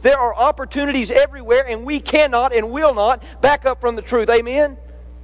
There are opportunities everywhere, and we cannot and will not back up from the truth. Amen?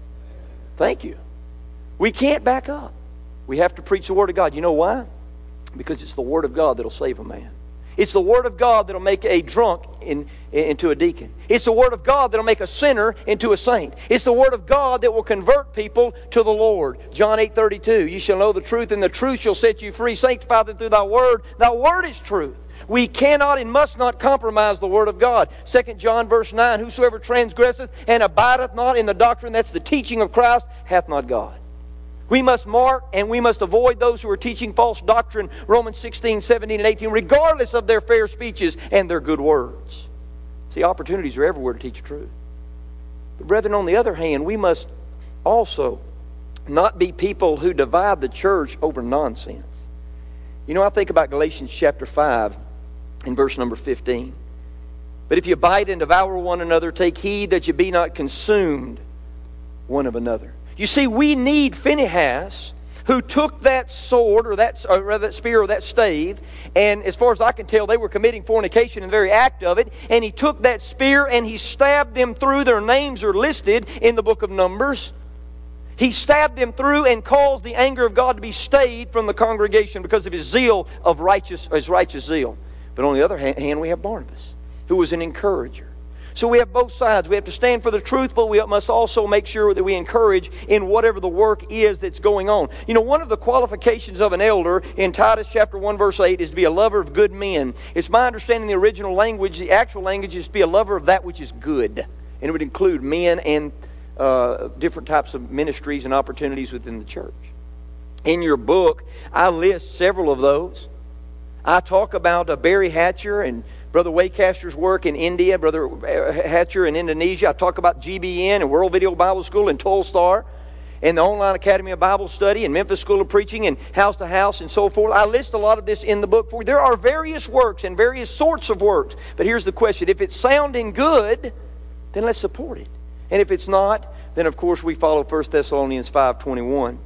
Thank you. We can't back up. We have to preach the Word of God. You know why? Because it's the Word of God that'll save a man. It's the Word of God that'll make a drunk into a deacon. It's the Word of God that'll make a sinner into a saint. It's the Word of God that will convert people to the Lord. John 8:32, you shall know the truth, and the truth shall set you free. Sanctify them through thy Word. Thy Word is truth. We cannot and must not compromise the Word of God. 2 John verse 9, whosoever transgresseth and abideth not in the doctrine, that's the teaching of Christ, hath not God. We must mark and we must avoid those who are teaching false doctrine, Romans 16, 17, and 18, regardless of their fair speeches and their good words. See, opportunities are everywhere to teach the truth. But brethren, on the other hand, we must also not be people who divide the church over nonsense. You know, I think about Galatians chapter 5 and verse number 15. But if you bite and devour one another, take heed that you be not consumed one of another. You see, we need Phinehas, who took that sword, or that spear, or that stave, and as far as I can tell, they were committing fornication in the very act of it, and he took that spear and he stabbed them through. Their names are listed in the book of Numbers. He stabbed them through and caused the anger of God to be stayed from the congregation because of his zeal of righteous zeal. But on the other hand, we have Barnabas, who was an encourager. So we have both sides. We have to stand for the truth, but we must also make sure that we encourage in whatever the work is that's going on. You know, one of the qualifications of an elder in Titus chapter 1 verse 8 is to be a lover of good men. It's my understanding the original language, the actual language, is to be a lover of that which is good. And it would include men and different types of ministries and opportunities within the church. In your book, I list several of those. I talk about Barry Hatcher and Brother Waycaster's work in India, Brother Hatcher in Indonesia. I talk about GBN and World Video Bible School and Tolstar and the Online Academy of Bible Study and Memphis School of Preaching and House to House and so forth. I list a lot of this in the book for you. There are various works and various sorts of works. But here's the question. If it's sounding good, then let's support it. And if it's not, then of course we follow 1 Thessalonians 5:21.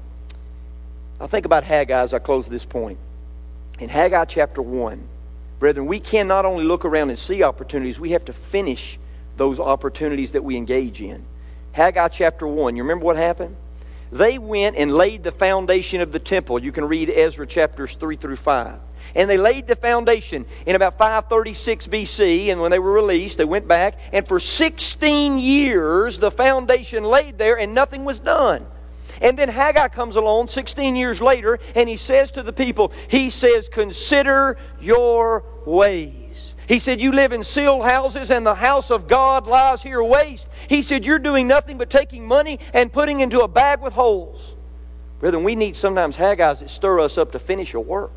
I think about Haggai as I close this point. In Haggai chapter 1, brethren, we can not only look around and see opportunities, we have to finish those opportunities that we engage in. Haggai chapter 1, you remember what happened? They went and laid the foundation of the temple. You can read Ezra chapters 3 through 5. And they laid the foundation in about 536 BC, and when they were released, they went back, and for 16 years the foundation laid there and nothing was done. And then Haggai comes along 16 years later, and he says to the people, he says, consider your ways. He said, you live in sealed houses and the house of God lies here waste. He said, you're doing nothing but taking money and putting into a bag with holes. Brethren, we need sometimes Haggai's that stir us up to finish a work.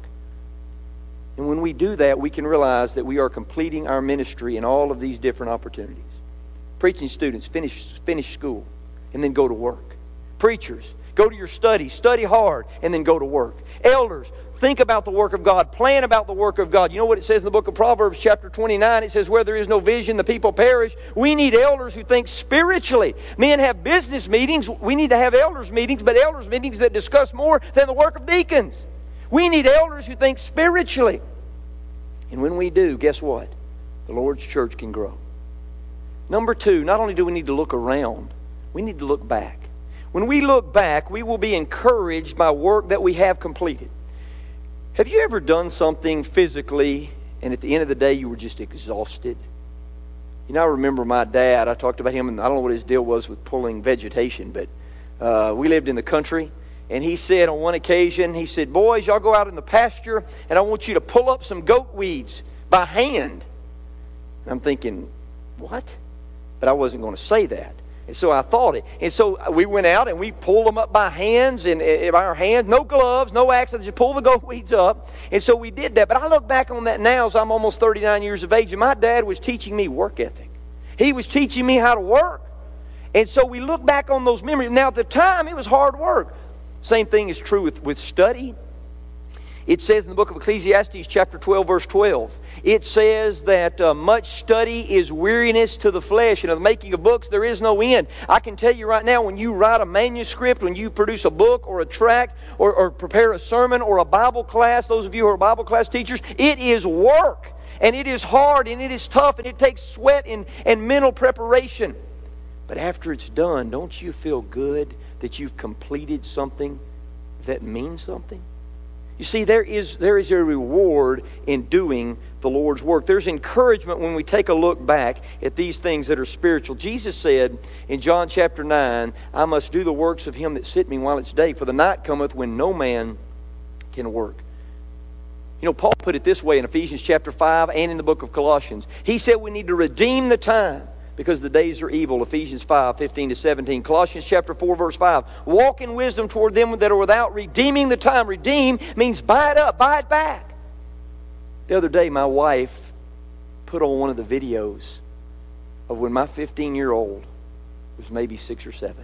And when we do that, we can realize that we are completing our ministry in all of these different opportunities. Preaching students, finish school and then go to work. Preachers, go to your study hard, and then go to work. Elders, think about the work of God. Plan about the work of God. You know what it says in the book of Proverbs chapter 29? It says, where there is no vision, the people perish. We need elders who think spiritually. Men have business meetings. We need to have elders meetings, but elders meetings that discuss more than the work of deacons. We need elders who think spiritually. And when we do, guess what? The Lord's church can grow. Number two, not only do we need to look around, we need to look back. When we look back, we will be encouraged by work that we have completed. Have you ever done something physically and at the end of the day you were just exhausted? You know, I remember my dad. I talked about him, and I don't know what his deal was with pulling vegetation, but we lived in the country. And he said on one occasion, he said, boys, y'all go out in the pasture and I want you to pull up some goat weeds by hand. And I'm thinking, what? But I wasn't going to say that. And so I thought it. And so we went out and we pulled them up by hands, and by our hands, no gloves, no axe, just pull the goat weeds up. And so we did that. But I look back on that now as I'm almost 39 years of age, and my dad was teaching me work ethic. He was teaching me how to work. And so we look back on those memories. Now at the time, it was hard work. Same thing is true with study. It says in the book of Ecclesiastes chapter 12 verse 12, it says that much study is weariness to the flesh, and of the making of books there is no end. I can tell you right now, when you write a manuscript, when you produce a book or a tract or prepare a sermon or a Bible class, those of you who are Bible class teachers, it is work. And it is hard and it is tough and it takes sweat and mental preparation. But after it's done, don't you feel good that you've completed something that means something? You see, there is a reward in doing the Lord's work. There's encouragement when we take a look back at these things that are spiritual. Jesus said in John chapter 9, I must do the works of him that sent me while it's day, for the night cometh when no man can work. You know, Paul put it this way in Ephesians chapter 5 and in the book of Colossians. He said we need to redeem the time because the days are evil. Ephesians 5, 15 to 17. Colossians chapter 4, verse 5. Walk in wisdom toward them that are without, redeeming the time. Redeem means buy it up, buy it back. The other day, my wife put on one of the videos of when my 15-year-old was maybe 6 or 7.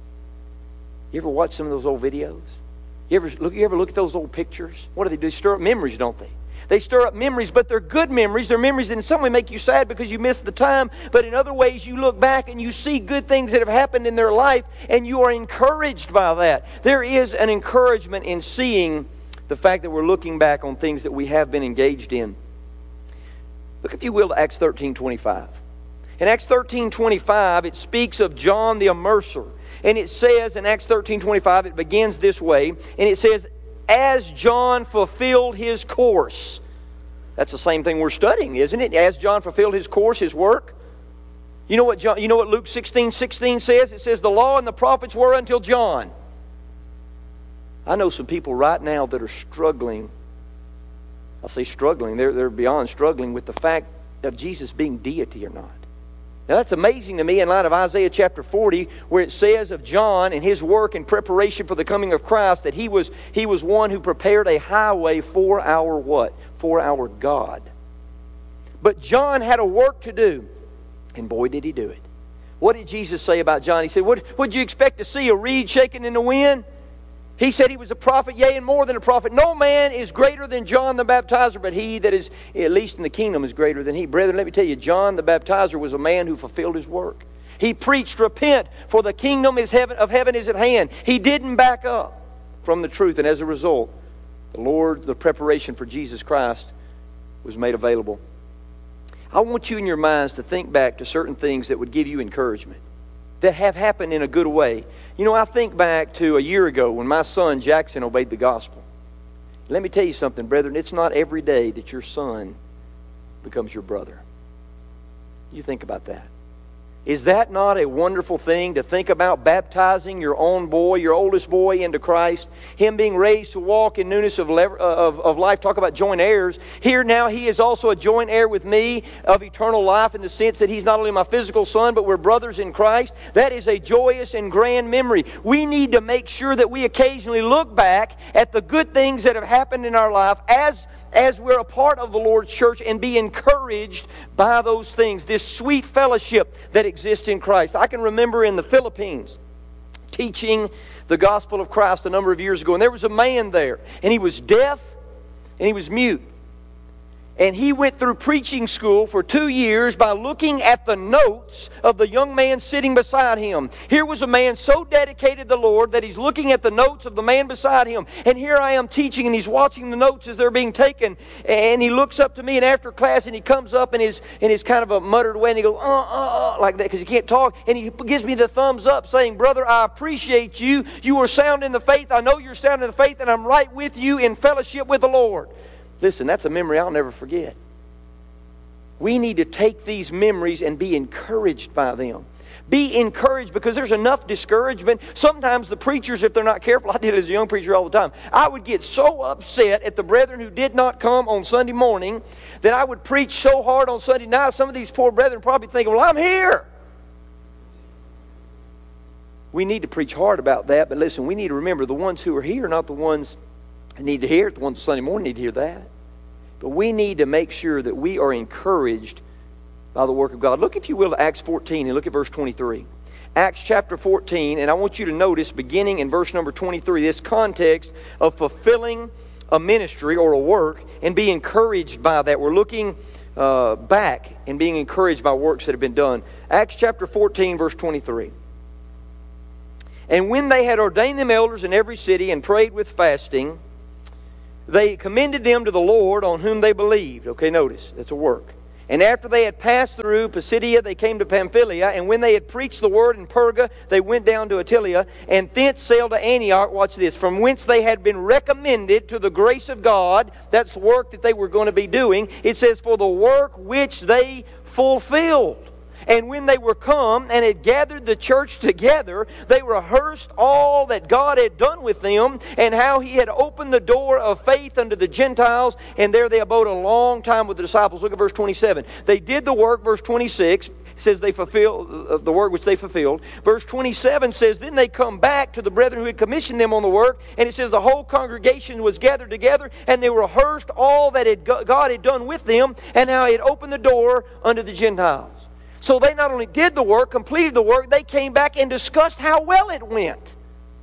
You ever watch some of those old videos? You ever look at those old pictures? What do? They stir up memories, don't they? They stir up memories, but they're good memories. They're memories that in some way make you sad because you missed the time. But in other ways, you look back and you see good things that have happened in their life, and you are encouraged by that. There is an encouragement in seeing the fact that we're looking back on things that we have been engaged in. Look, if you will, to Acts 13:25. In Acts 13:25, it speaks of John the Immerser. And it says in Acts 13:25, it begins this way, and it says, as John fulfilled his course. That's the same thing we're studying, isn't it? As John fulfilled his course, his work. You know what Luke 16:16 says? It says, the law and the prophets were until John. I know some people right now that are struggling. I'll say struggling. They're beyond struggling with the fact of Jesus being deity or not. Now that's amazing to me in light of Isaiah chapter 40, where it says of John and his work in preparation for the coming of Christ that he was one who prepared a highway for our what? For our God. But John had a work to do, and boy did he do it. What did Jesus say about John? He said, what would you expect to see, a reed shaking in the wind? He said he was a prophet, yea, and more than a prophet. No man is greater than John the Baptizer, but he that is, at least in the kingdom, is greater than he. Brethren, let me tell you, John the Baptizer was a man who fulfilled his work. He preached, repent, for the kingdom of heaven is at hand. He didn't back up from the truth, and as a result, the preparation for Jesus Christ was made available. I want you in your minds to think back to certain things that would give you encouragement, that have happened in a good way. You know, I think back to a year ago when my son Jackson obeyed the gospel. Let me tell you something, brethren. It's not every day that your son becomes your brother. You think about that. Is that not a wonderful thing to think about, baptizing your own boy, your oldest boy, into Christ? Him being raised to walk in newness of life. Talk about joint heirs. Here now he is also a joint heir with me of eternal life, in the sense that he's not only my physical son, but we're brothers in Christ. That is a joyous and grand memory. We need to make sure that we occasionally look back at the good things that have happened in our life as we're a part of the Lord's church, and be encouraged by those things, this sweet fellowship that exists in Christ. I can remember in the Philippines teaching the gospel of Christ a number of years ago, and there was a man there, and he was deaf and he was mute. And he went through preaching school for 2 years by looking at the notes of the young man sitting beside him. Here was a man so dedicated to the Lord that he's looking at the notes of the man beside him. And here I am teaching, and he's watching the notes as they're being taken. And he looks up to me, and after class, and he comes up in his kind of a muttered way, and he goes, like that, because he can't talk. And he gives me the thumbs up, saying, brother, I appreciate you. You are sound in the faith. I know you're sound in the faith, and I'm right with you in fellowship with the Lord. Listen, that's a memory I'll never forget. We need to take these memories and be encouraged by them. Be encouraged, because there's enough discouragement. Sometimes the preachers, if they're not careful, I did it as a young preacher all the time. I would get so upset at the brethren who did not come on Sunday morning that I would preach so hard on Sunday night. Some of these poor brethren probably thinking, well, I'm here. We need to preach hard about that, but listen, we need to remember the ones who are here, not the ones who need to hear it. The ones Sunday morning need to hear that. But we need to make sure that we are encouraged by the work of God. Look, if you will, to Acts 14 and look at verse 23. Acts chapter 14, and I want you to notice, beginning in verse number 23, this context of fulfilling a ministry or a work and be encouraged by that. We're looking back and being encouraged by works that have been done. Acts chapter 14, verse 23. And when they had ordained them elders in every city and prayed with fasting, they commended them to the Lord on whom they believed. Okay, notice, that's a work. And after they had passed through Pisidia, they came to Pamphylia. And when they had preached the word in Perga, they went down to Attalia, and thence sailed to Antioch, watch this, from whence they had been recommended to the grace of God. That's the work that they were going to be doing. It says, for the work which they fulfilled. And when they were come and had gathered the church together, they rehearsed all that God had done with them, and how He had opened the door of faith unto the Gentiles. And there they abode a long time with the disciples. Look at verse 27. They did the work, verse 26 says they fulfilled the work which they fulfilled. Verse 27 says, then they come back to the brethren who had commissioned them on the work, and it says the whole congregation was gathered together, and they rehearsed all that God had done with them, and how He had opened the door unto the Gentiles. So they not only did the work, completed the work, they came back and discussed how well it went.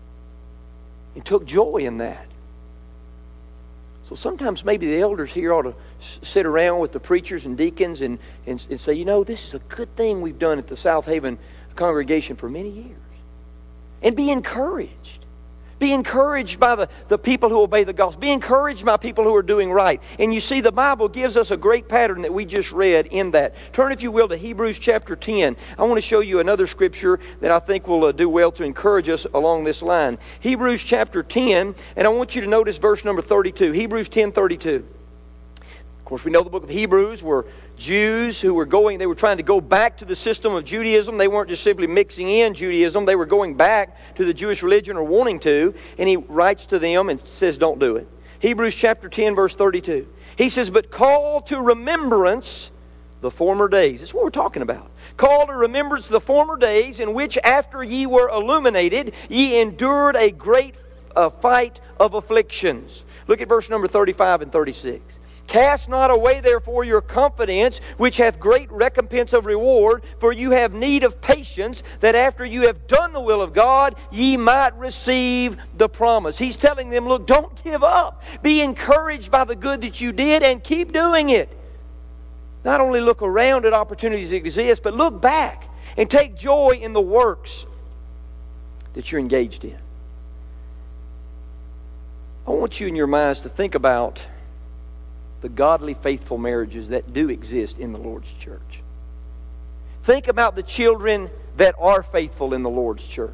And took joy in that. So sometimes maybe the elders here ought to sit around with the preachers and deacons and say, you know, this is a good thing we've done at the South Haven congregation for many years. And be encouraged. Be encouraged by the people who obey the gospel. Be encouraged by people who are doing right. And you see, the Bible gives us a great pattern that we just read in that. Turn, if you will, to Hebrews chapter 10. I want to show you another scripture that I think will do well to encourage us along this line. Hebrews chapter 10, and I want you to notice verse number 32. Hebrews 10:32. Of course, we know the book of Hebrews were Jews who were they were trying to go back to the system of Judaism. They weren't just simply mixing in Judaism. They were going back to the Jewish religion, or wanting to. And he writes to them and says, don't do it. Hebrews chapter 10, verse 32. He says, but call to remembrance the former days. That's what we're talking about. Call to remembrance the former days, in which after ye were illuminated, ye endured a great fight of afflictions. Look at verse number 35 and 36. Cast not away therefore your confidence, which hath great recompense of reward, for you have need of patience, that after you have done the will of God, ye might receive the promise. He's telling them, look, don't give up. Be encouraged by the good that you did, and keep doing it. Not only look around at opportunities that exist, but look back and take joy in the works that you're engaged in. I want you in your minds to think about the godly, faithful marriages that do exist in the Lord's church. Think about the children that are faithful in the Lord's church.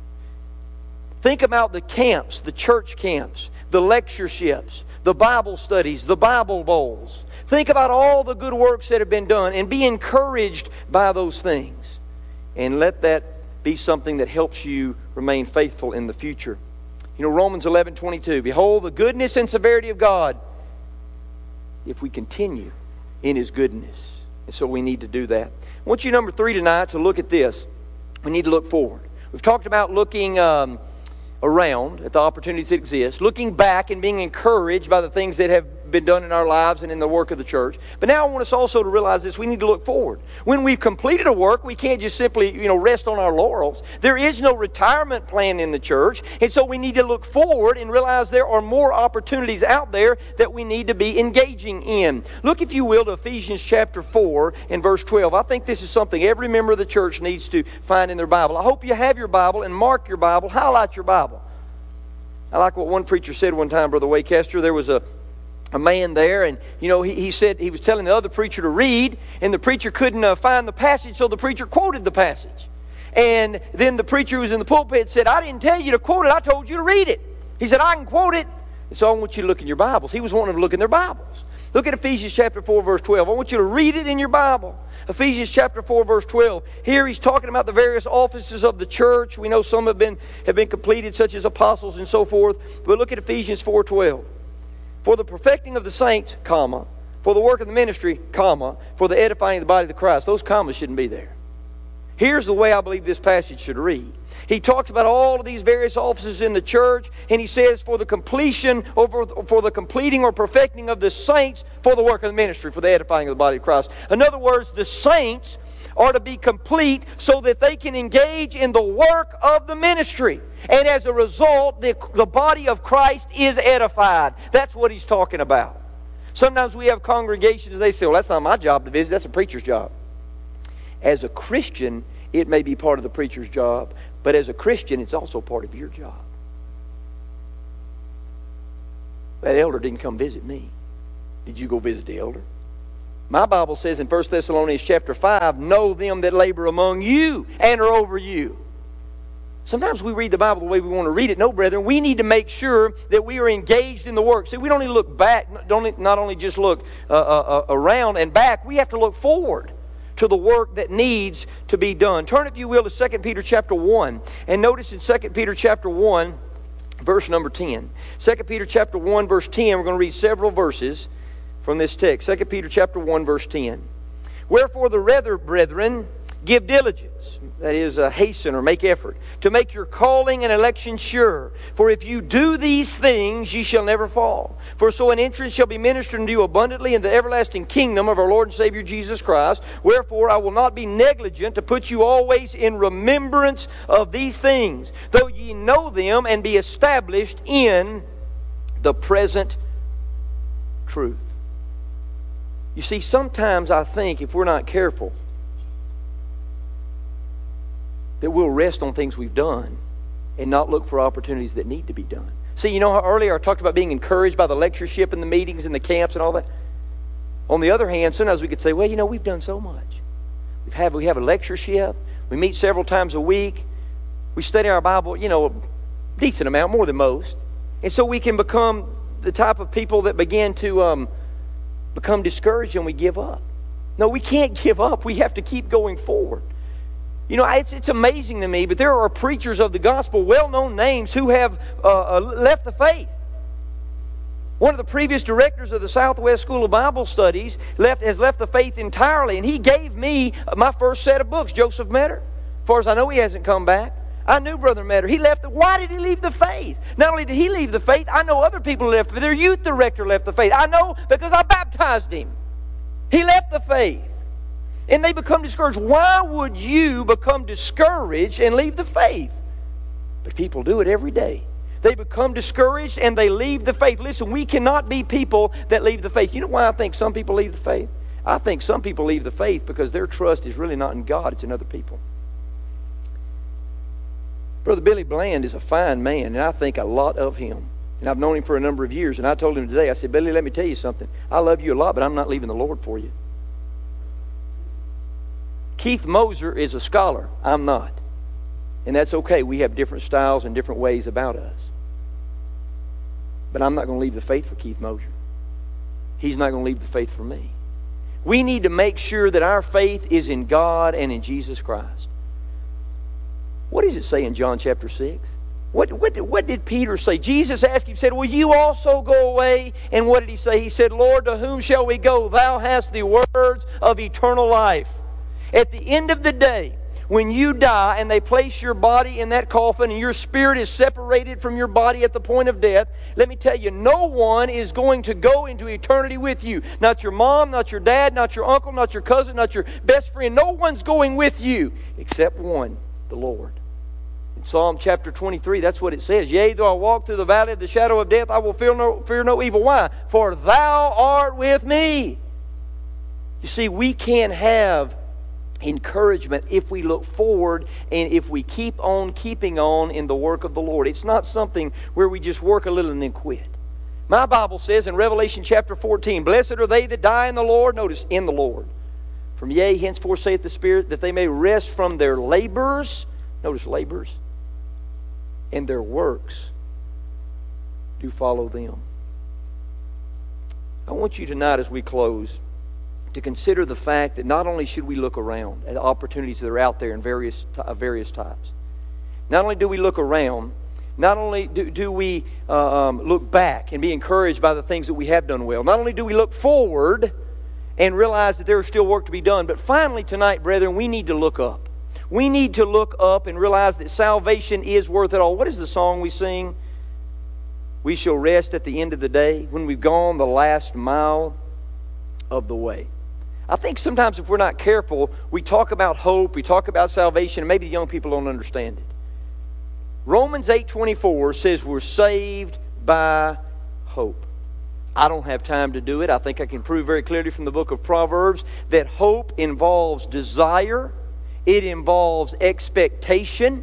Think about the camps, the church camps, the lectureships, the Bible studies, the Bible bowls. Think about all the good works that have been done, and be encouraged by those things. And let that be something that helps you remain faithful in the future. You know, Romans 11:22, behold the goodness and severity of God, if we continue in His goodness. And so we need to do that. I want you, number 3 tonight, to look at this. We need to look forward. We've talked about looking around at the opportunities that exist, looking back and being encouraged by the things that have been done in our lives and in the work of the church. But now I want us also to realize this: we need to look forward. When we've completed a work, we can't just simply, rest on our laurels. There is no retirement plan in the church, and so we need to look forward and realize there are more opportunities out there that we need to be engaging in. Look, if you will, to Ephesians chapter 4 and verse 12. I think this is something every member of the church needs to find in their Bible. I hope you have your Bible and mark your Bible, highlight your Bible. I like what one preacher said one time, Brother Waycaster. There was a man there, and he said he was telling the other preacher to read, and the preacher couldn't find the passage, so the preacher quoted the passage. And then the preacher who was in the pulpit said, I didn't tell you to quote it, I told you to read it. He said, I can quote it. And so I want you to look in your Bibles. He was wanting them to look in their Bibles. Look at Ephesians chapter 4, verse 12. I want you to read it in your Bible. Ephesians chapter 4, verse 12. Here he's talking about the various offices of the church. We know some have been completed, such as apostles and so forth. But look at Ephesians 4:12. For the perfecting of the saints, comma, for the work of the ministry, comma, for the edifying of the body of the Christ. Those commas shouldn't be there. Here's the way I believe this passage should read. He talks about all of these various offices in the church, and he says for the completion, or for the completing or perfecting of the saints, for the work of the ministry, for the edifying of the body of Christ. In other words, the saints are to be complete so that they can engage in the work of the ministry. And as a result, the body of Christ is edified. That's what he's talking about. Sometimes we have congregations, they say, well, that's not my job to visit, that's a preacher's job. As a Christian, it may be part of the preacher's job, but as a Christian, it's also part of your job. That elder didn't come visit me. Did you go visit the elder? My Bible says in 1 Thessalonians chapter 5, know them that labor among you and are over you. Sometimes we read the Bible the way we want to read it. No, brethren, we need to make sure that we are engaged in the work. See, we don't need to look back, not only just look around and back, we have to look forward to the work that needs to be done. Turn, if you will, to 2 Peter chapter 1. And notice in 2 Peter chapter 1, verse number 10. 2 Peter chapter 1, verse 10, we're going to read several verses from this text. 2 Peter chapter 1, verse 10. Wherefore the rather, brethren, give diligence, that is, hasten or make effort, to make your calling and election sure. For if you do these things, ye shall never fall. For so an entrance shall be ministered unto you abundantly in the everlasting kingdom of our Lord and Savior Jesus Christ. Wherefore I will not be negligent to put you always in remembrance of these things, though ye know them and be established in the present truth. You see, sometimes I think if we're not careful, that we'll rest on things we've done and not look for opportunities that need to be done. See, you know how earlier I talked about being encouraged by the lectureship and the meetings and the camps and all that? On the other hand, sometimes we could say, well, you know, we've done so much. We have a lectureship. We meet several times a week. We study our Bible, you know, a decent amount, more than most. And so we can become the type of people that begin to become discouraged and we give up. No, we can't give up. We have to keep going forward. You know, it's amazing to me, but there are preachers of the gospel, well-known names, who have left the faith. One of the previous directors of the Southwest School of Bible Studies has left the faith entirely, and he gave me my first set of books, Joseph Metter. As far as I know, he hasn't come back. I knew Brother Metter. Why did he leave the faith? Not only did he leave the faith, I know other people who left. Their youth director left the faith. I know because I baptized him. He left the faith. And they become discouraged. Why would you become discouraged and leave the faith? But people do it every day. They become discouraged and they leave the faith. Listen, we cannot be people that leave the faith. You know why I think some people leave the faith? I think some people leave the faith because their trust is really not in God, it's in other people. Brother Billy Bland is a fine man, and I think a lot of him. And I've known him for a number of years, and I told him today, I said, Billy, let me tell you something. I love you a lot, but I'm not leaving the Lord for you. Keith Moser is a scholar. I'm not. And that's okay. We have different styles and different ways about us. But I'm not going to leave the faith for Keith Moser. He's not going to leave the faith for me. We need to make sure that our faith is in God and in Jesus Christ. What does it say in John chapter 6? What did Peter say? Jesus asked him, said, will you also go away? And what did he say? He said, Lord, to whom shall we go? Thou hast the words of eternal life. At the end of the day, when you die and they place your body in that coffin and your spirit is separated from your body at the point of death, let me tell you, no one is going to go into eternity with you. Not your mom, not your dad, not your uncle, not your cousin, not your best friend. No one's going with you except one, the Lord. In Psalm chapter 23, that's what it says. Yea, though I walk through the valley of the shadow of death, I will fear no evil. Why? For thou art with me. You see, we can't have encouragement if we look forward and if we keep on keeping on in the work of the Lord. It's not something where we just work a little and then quit. My Bible says in Revelation chapter 14, blessed are they that die in the Lord. Notice, in the Lord. From yea, henceforth saith the Spirit, that they may rest from their labors. Notice, labors. And their works do follow them. I want you tonight as we close to consider the fact that not only should we look around at opportunities that are out there in various types. Not only do we look around, not only do we look back and be encouraged by the things that we have done well. Not only do we look forward and realize that there is still work to be done, but finally tonight, brethren, we need to look up. We need to look up and realize that salvation is worth it all. What is the song we sing? We shall rest at the end of the day when we've gone the last mile of the way. I think sometimes if we're not careful, we talk about hope, we talk about salvation, and maybe the young people don't understand it. Romans 8:24 says we're saved by hope. I don't have time to do it. I think I can prove very clearly from the book of Proverbs that hope involves desire, it involves expectation,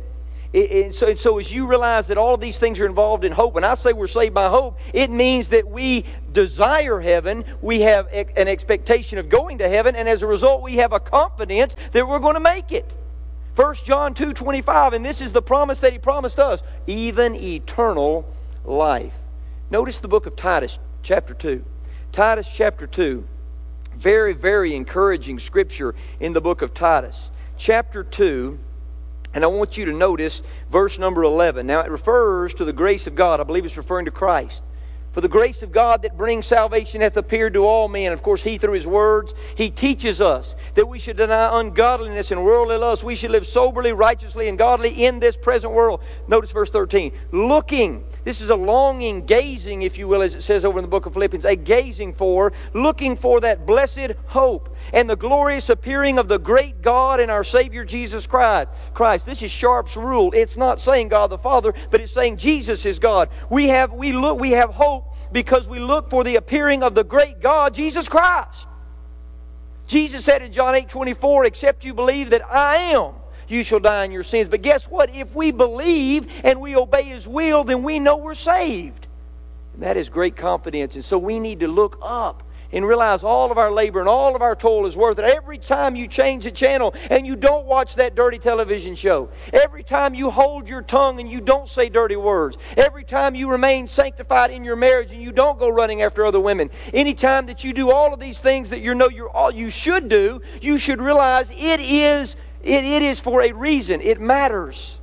So as you realize that all of these things are involved in hope, when I say we're saved by hope, it means that we desire heaven, we have an expectation of going to heaven, and as a result we have a confidence that we're going to make it. 1 John 2:25, and this is the promise that He promised us, even eternal life. Notice the book of Titus, chapter 2. Titus, chapter 2. Very, very encouraging scripture in the book of Titus. Chapter 2, and I want you to notice verse number 11. Now, it refers to the grace of God. I believe it's referring to Christ. For the grace of God that brings salvation hath appeared to all men. Of course, He, through His words, He teaches us that we should deny ungodliness and worldly lust. We should live soberly, righteously, and godly in this present world. Notice verse 13. Looking. This is a longing, gazing, if you will, as it says over in the book of Philippians. A gazing for, looking for that blessed hope and the glorious appearing of the great God and our Savior Jesus Christ. This is Sharp's rule. It's not saying God the Father, but it's saying Jesus is God. We have hope because we look for the appearing of the great God, Jesus Christ. Jesus said in John 8:24, except you believe that I am, you shall die in your sins. But guess what? If we believe and we obey His will, then we know we're saved. And that is great confidence. And so we need to look up and realize all of our labor and all of our toil is worth it. Every time you change the channel and you don't watch that dirty television show. Every time you hold your tongue and you don't say dirty words. Every time you remain sanctified in your marriage and you don't go running after other women. Anytime that you do all of these things that you should do, you should realize it is for a reason. It matters.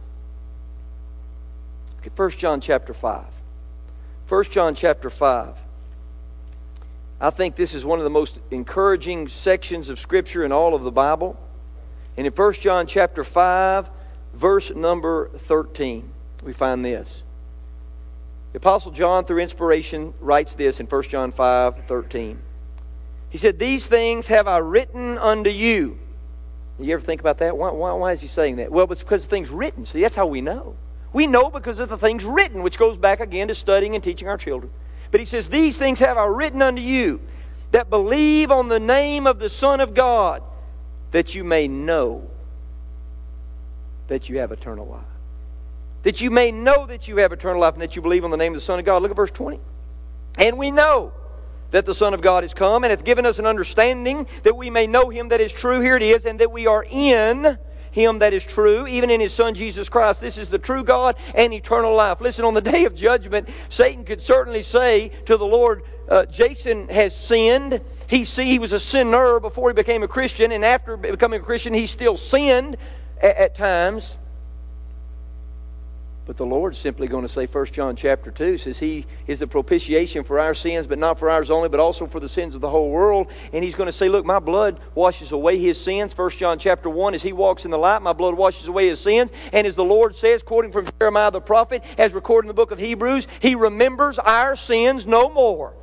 Look at 1 John chapter 5. 1 John chapter 5. I think this is one of the most encouraging sections of Scripture in all of the Bible. And in 1 John chapter 5, verse number 13, we find this. The Apostle John, through inspiration, writes this in 1 John 5:13. He said, these things have I written unto you. You ever think about that? Why is he saying that? Well, it's because the things written. See, that's how we know. We know because of the things written, which goes back again to studying and teaching our children. But he says, these things have I written unto you, that believe on the name of the Son of God, that you may know that you have eternal life. That you may know that you have eternal life, and that you believe on the name of the Son of God. Look at verse 20. And we know that the Son of God is come, and hath given us an understanding, that we may know Him that is true. Here it is, and that we are in Him that is true, even in His Son Jesus Christ. This is the true God and eternal life. Listen, on the day of judgment, Satan could certainly say to the Lord, Jason has sinned. He was a sinner before he became a Christian, and after becoming a Christian, he still sinned at times. But the Lord's simply going to say, 1 John chapter 2 says He is the propitiation for our sins, but not for ours only, but also for the sins of the whole world. And He's going to say, look, my blood washes away his sins. 1 John chapter 1, as He walks in the light, my blood washes away his sins. And as the Lord says, quoting from Jeremiah the prophet, as recorded in the book of Hebrews, He remembers our sins no more.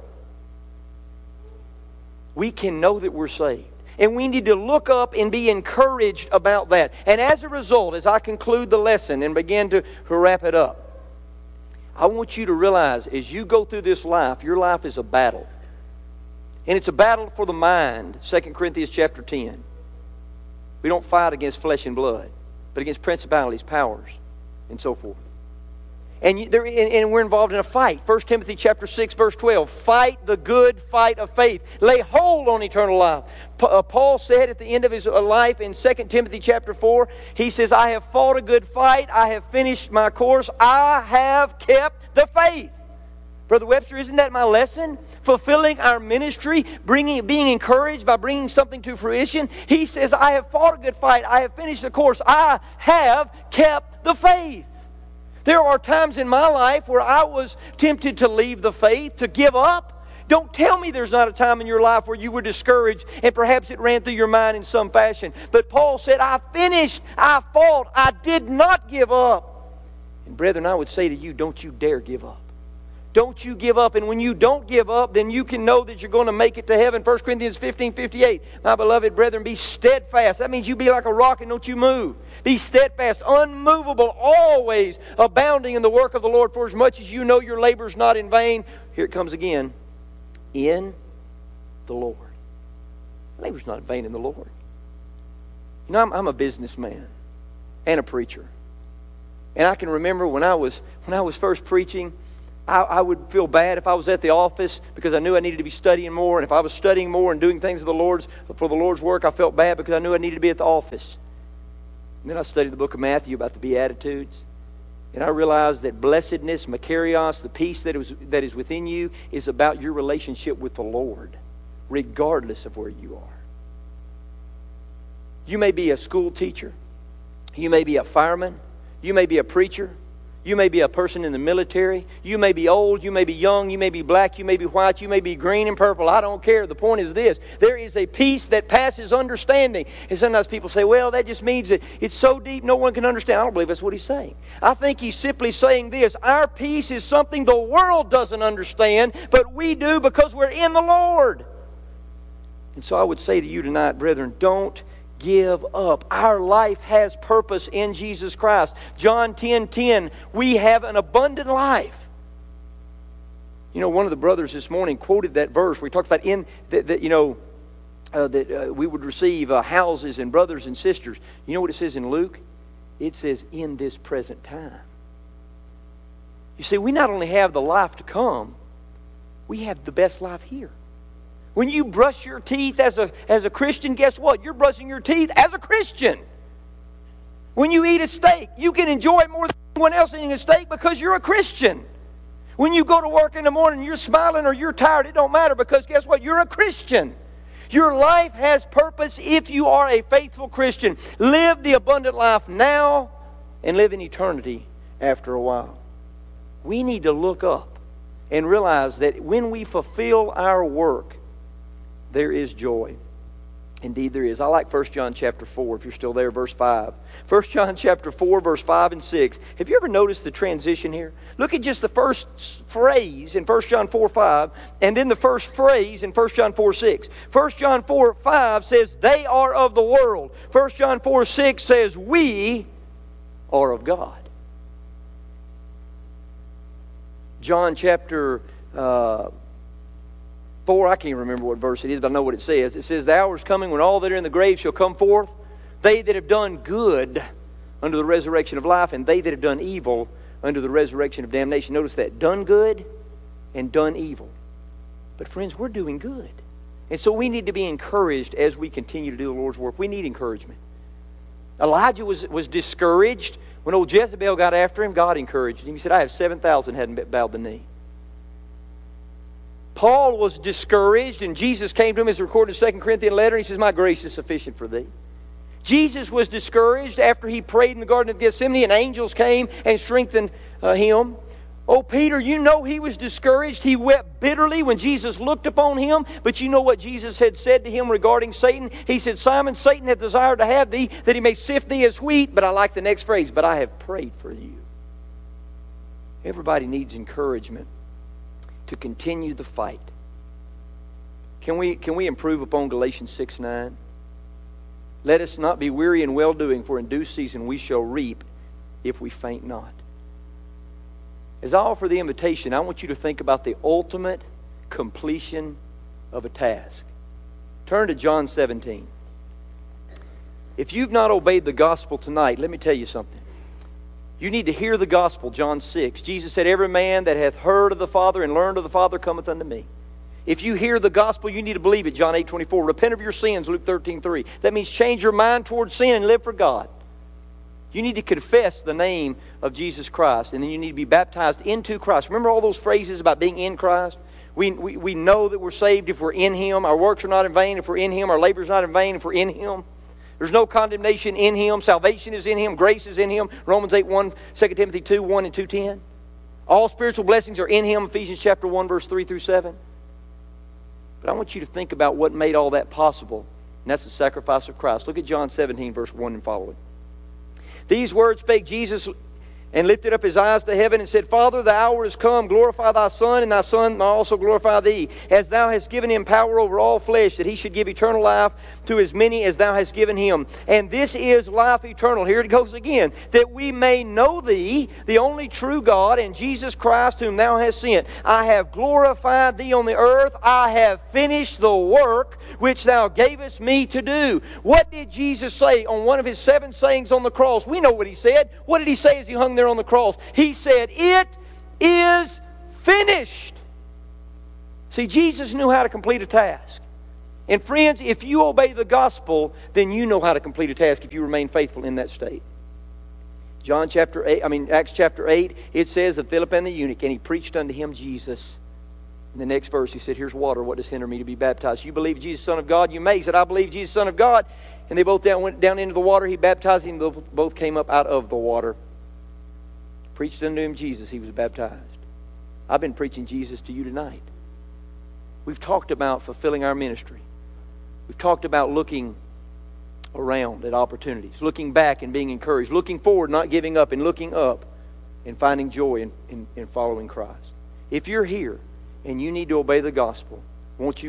We can know that we're saved. And we need to look up and be encouraged about that. And as a result, as I conclude the lesson and begin to wrap it up, I want you to realize as you go through this life, your life is a battle. And it's a battle for the mind. 2 Corinthians chapter 10. We don't fight against flesh and blood, but against principalities, powers, and so forth. And we're involved in a fight. 1 Timothy chapter 6, verse 12. Fight the good fight of faith. Lay hold on eternal life. Paul said at the end of his life in 2 Timothy chapter 4, he says, I have fought a good fight. I have finished my course. I have kept the faith. Brother Webster, isn't that my lesson? Fulfilling our ministry, being encouraged by bringing something to fruition. He says, I have fought a good fight. I have finished the course. I have kept the faith. There are times in my life where I was tempted to leave the faith, to give up. Don't tell me there's not a time in your life where you were discouraged and perhaps it ran through your mind in some fashion. But Paul said, I finished, I fought, I did not give up. And brethren, I would say to you, don't you dare give up. Don't you give up. And when you don't give up, then you can know that you're going to make it to heaven. 1 Corinthians 15:58. My beloved brethren, be steadfast. That means you be like a rock and don't you move. Be steadfast, unmovable, always abounding in the work of the Lord. For as much as you know your labor is not in vain. Here it comes again. In the Lord. Labor's not in vain in the Lord. You know, I'm a businessman and a preacher. And I can remember when I was first preaching, I would feel bad if I was at the office because I knew I needed to be studying more. And if I was studying more and doing things for the Lord's work, I felt bad because I knew I needed to be at the office. And then I studied the book of Matthew about the Beatitudes. And I realized that blessedness, makarios, the peace that is within you, is about your relationship with the Lord, regardless of where you are. You may be a school teacher. You may be a fireman. You may be a preacher. You may be a person in the military. You may be old. You may be young. You may be black. You may be white. You may be green and purple. I don't care. The point is this. There is a peace that passes understanding. And sometimes people say, well, that just means that it's so deep no one can understand. I don't believe that's what he's saying. I think he's simply saying this. Our peace is something the world doesn't understand, but we do because we're in the Lord. And so I would say to you tonight, brethren, don't give up. Our life has purpose in Jesus Christ. John 10:10, we have an abundant life. You know, one of the brothers this morning quoted that verse. We talked about that we would receive houses and brothers and sisters. You know what it says in Luke? It says, in this present time. You see, we not only have the life to come, we have the best life here. When you brush your teeth as a Christian, guess what? You're brushing your teeth as a Christian. When you eat a steak, you can enjoy it more than anyone else eating a steak because you're a Christian. When you go to work in the morning, you're smiling or you're tired, it don't matter because guess what? You're a Christian. Your life has purpose if you are a faithful Christian. Live the abundant life now and live in eternity after a while. We need to look up and realize that when we fulfill our work, there is joy. Indeed there is. I like 1 John chapter 4, if you're still there, verse 5. 1 John chapter 4, verse 5 and 6. Have you ever noticed the transition here? Look at just the first phrase in 1 John 4, 5, and then the first phrase in 1 John 4, 6. 1 John 4, 5 says, they are of the world. 1 John 4, 6 says, we are of God. John chapter 4, I can't remember what verse it is, but I know what it says. It says, the hour is coming when all that are in the grave shall come forth, they that have done good unto the resurrection of life, and they that have done evil unto the resurrection of damnation. Notice that. Done good and done evil. But friends, we're doing good. And so we need to be encouraged as we continue to do the Lord's work. We need encouragement. Elijah was discouraged. When old Jezebel got after him, God encouraged him. He said, I have 7,000 hadn't bowed the knee. Paul was discouraged, and Jesus came to him, as recorded in the 2 Corinthians letter, and he says, my grace is sufficient for thee. Jesus was discouraged after he prayed in the Garden of Gethsemane, and angels came and strengthened him. Oh, Peter, you know he was discouraged. He wept bitterly when Jesus looked upon him. But you know what Jesus had said to him regarding Satan? He said, Simon, Satan hath desired to have thee, that he may sift thee as wheat. But I like the next phrase, but I have prayed for you. Everybody needs encouragement to continue the fight. Can we improve upon Galatians 6:9? Let us not be weary in well-doing, for in due season we shall reap if we faint not. As I offer the invitation, I want you to think about the ultimate completion of a task. Turn to John 17. If you've not obeyed the gospel tonight, let me tell you something. You need to hear the gospel, John 6. Jesus said, every man that hath heard of the Father and learned of the Father cometh unto me. If you hear the gospel, you need to believe it, John 8:24. Repent of your sins, Luke 13:3. That means change your mind towards sin and live for God. You need to confess the name of Jesus Christ, and then you need to be baptized into Christ. Remember all those phrases about being in Christ? We know that we're saved if we're in Him. Our works are not in vain if we're in Him. Our labor is not in vain if we're in Him. There's no condemnation in Him. Salvation is in Him. Grace is in Him. Romans 8:1, 2 Timothy 2:1 and 2:10. All spiritual blessings are in Him. Ephesians chapter 1, verse 3 through 7. But I want you to think about what made all that possible, and that's the sacrifice of Christ. Look at John 17, verse 1 and following. These words spake Jesus, and lifted up his eyes to heaven, and said, Father, the hour is come. Glorify thy Son, and thy Son also glorify thee, as thou hast given him power over all flesh, that he should give eternal life to as many as thou hast given him. And this is life eternal. Here it goes again. That we may know thee, the only true God, and Jesus Christ, whom thou hast sent. I have glorified thee on the earth. I have finished the work which thou gavest me to do. What did Jesus say on one of his 7 sayings on the cross? We know what he said. What did he say as he hung there there on the cross. He said, "It is finished." See, Jesus knew how to complete a task. And friends, if you obey the gospel, then you know how to complete a task if you remain faithful in that state. Acts chapter 8, it says of Philip and the eunuch, and he preached unto him Jesus. In the next verse, he said, "Here's water. What does hinder me to be baptized? You believe Jesus, Son of God? You may." He said, "I believe Jesus, Son of God." And they both went down into the water. He baptized him. Both came up out of the water. Preached unto him Jesus. He was baptized. I've been preaching Jesus to you tonight. We've talked about fulfilling our ministry. We've talked about looking around at opportunities, looking back and being encouraged, looking forward, not giving up, and looking up and finding joy in following Christ. If you're here and you need to obey the gospel, won't you